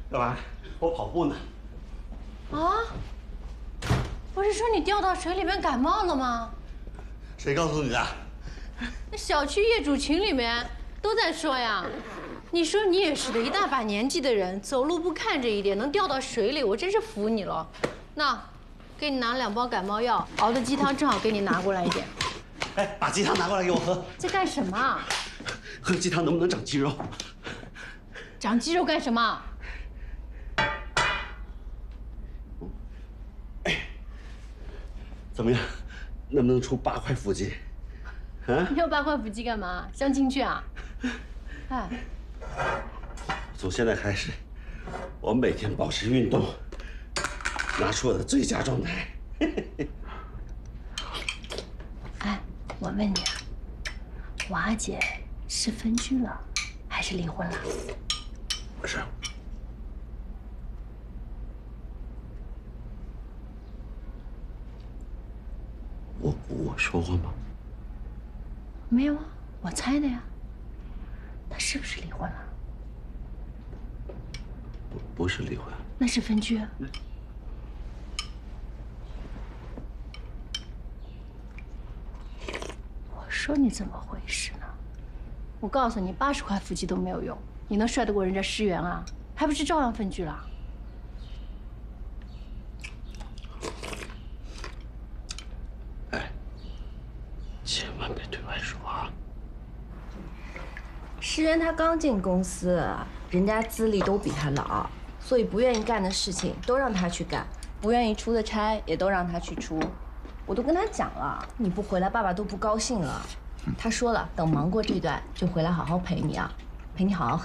干嘛？我跑步呢。 啊？不是说你掉到水里面感冒了吗？ 谁告诉你的？ 那小区业主群里面都在说呀。你说你也是的，一大把年纪的人，走路不看这一点，能掉到水里，我真是服你了。那，给你拿2包感冒药，熬的鸡汤正好给你拿过来一点。 哎，把鸡汤拿过来给我喝。 在干什么？ 喝鸡汤能不能长肌肉？ 长肌肉干什么？ 怎么样？能不能出8块腹肌？啊？ 你要8块腹肌干嘛？相亲去啊？哎， 从现在开始，我每天保持运动，拿出我的最佳状态。 哎，我问你啊，娃姐是分居了，还是离婚了？ 是。我说过吗？ 没有啊，我猜的呀。他是不是离婚了？ 不是离婚， 那是分居。我说你怎么回事呢？我告诉你，80块腹肌都没有用，你能帅得过人家诗媛啊？还不是照样分居了？ 哎，千万别对外说啊！ 诗媛她刚进公司，人家资历都比她老，所以不愿意干的事情都让她去干，不愿意出的差也都让她去出。我都跟她讲了，你不回来，爸爸都不高兴了。她说了，等忙过这段就回来好好陪你啊，陪你好好喝。